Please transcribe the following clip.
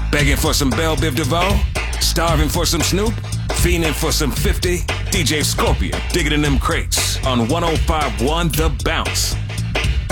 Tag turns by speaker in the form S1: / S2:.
S1: Begging for some Belle Biv DeVoe? Starving for some Snoop? Fiending for some 50? DJ Scorpion digging in them crates on 105.1 The Bounce.